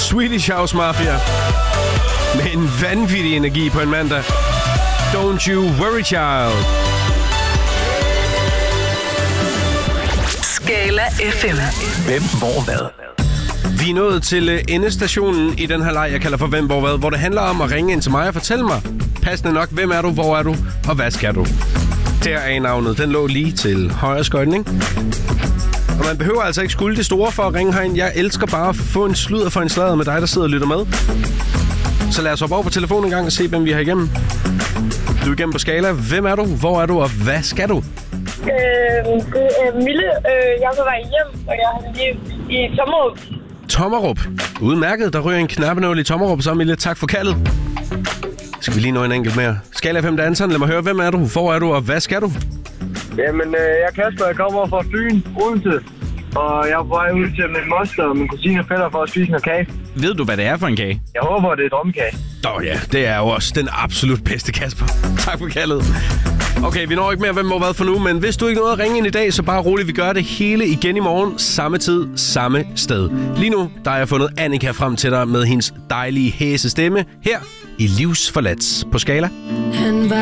Swedish House Mafia. Med en vanvittig energi på en mandag. Don't you worry, child. Skala FM. Hvem, hvor, hvad? Vi er nået til endestationen i den her leg, jeg kalder for Hvem, hvor, hvad, hvor det handler om at ringe ind til mig og fortælle mig, passende nok, hvem er du, hvor er du, og hvad skal du? Der er navnet. Den lå lige til højre skøjten, ikke? Og man behøver altså ikke skulde det store for at ringe herind. Jeg elsker bare at få en sludder for en sladder med dig, der sidder og lytter med. Så lad os hoppe over på telefonen en gang og se, hvem vi har igennem. Du er igennem på Skala. Hvem er du, hvor er du, og hvad skal du? Det er Mille. Jeg er på vej hjem, og jeg er lige i Tommerup. Tommerup. Udmærket. Der ryger en knappenål i Tommerup, så Mille. Tak for kaldet. Skal vi lige nå en enkelt mere? Skala 5 danseren. Lad mig høre, hvem er du, hvor er du, og hvad skal du? Jamen, jeg er Kasper. Jeg kommer fra Fyn, Odense. Og jeg er på vej ud til min moster og min kusine og fætter for at spise noget kage. Ved du, hvad det er for en kage? Jeg håber, det er drømmekage. Ja, det er jo også den absolut bedste, Kasper. Tak for kaldet. Okay, vi når ikke mere, hvem må hvad for nu, men hvis du ikke nåede at ringe ind i dag, så bare roligt, vi gør det hele igen i morgen, samme tid, samme sted. Lige nu, der har jeg fundet Annika frem til dig med hendes dejlige hæse stemme her i Livsforladt på Skala.